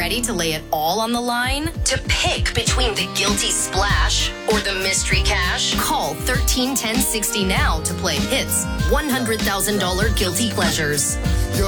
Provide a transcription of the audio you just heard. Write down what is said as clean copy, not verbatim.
ready to lay it all on the line? To pick between the guilty splash or the mystery cash? Call 131060 now to play Hits $100,000 Guilty Pleasures.